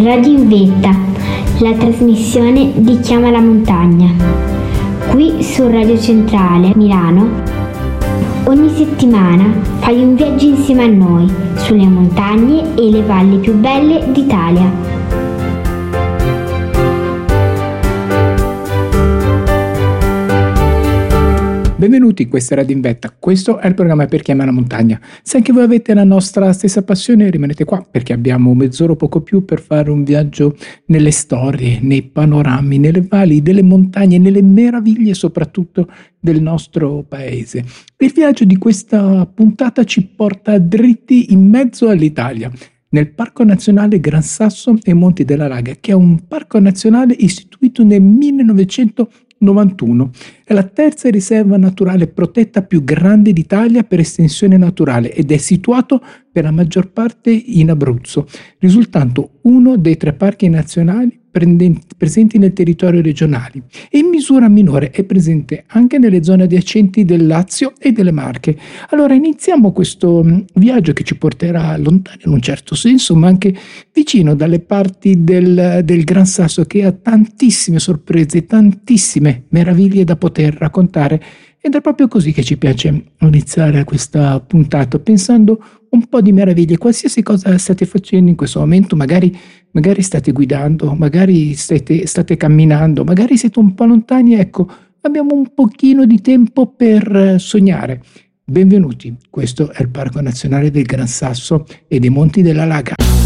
Radio in Vetta, la trasmissione di Chiama la Montagna. Qui su Radio Centrale Milano, ogni settimana fai un viaggio insieme a noi sulle montagne e le valli più belle d'Italia. Benvenuti, questa è Radio in Vetta, questo è il programma per Chiama la Montagna. Se anche voi avete la nostra stessa passione, rimanete qua perché abbiamo mezz'ora o poco più per fare un viaggio nelle storie, nei panorami, nelle valli delle montagne, nelle meraviglie soprattutto del nostro paese. Il viaggio di questa puntata ci porta dritti in mezzo all'Italia, nel Parco Nazionale Gran Sasso e Monti della Laga, che è un parco nazionale istituito nel 1991. È la terza riserva naturale protetta più grande d'Italia per estensione naturale ed è situato per la maggior parte in Abruzzo, risultando uno dei 3 parchi nazionali presenti nel territorio regionale e in misura minore è presente anche nelle zone adiacenti del Lazio e delle Marche. Allora iniziamo questo viaggio che ci porterà lontano in un certo senso, ma anche vicino dalle parti del Gran Sasso, che ha tantissime sorprese, tantissime meraviglie da poter raccontare. Ed è proprio così che ci piace iniziare questa puntata, pensando un po' di meraviglie, qualsiasi cosa state facendo in questo momento, magari state guidando, magari state camminando, magari siete un po' lontani, ecco, abbiamo un pochino di tempo per sognare. Benvenuti, questo è il Parco Nazionale del Gran Sasso e dei Monti della Laga.